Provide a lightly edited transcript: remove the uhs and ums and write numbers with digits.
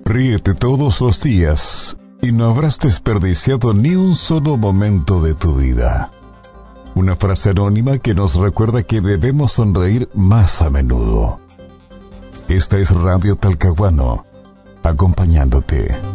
Ríete todos los días y no habrás desperdiciado ni un solo momento de tu vida. Una frase anónima que nos recuerda que debemos sonreír más a menudo. Esta es Radio Talcahuano, acompañándote.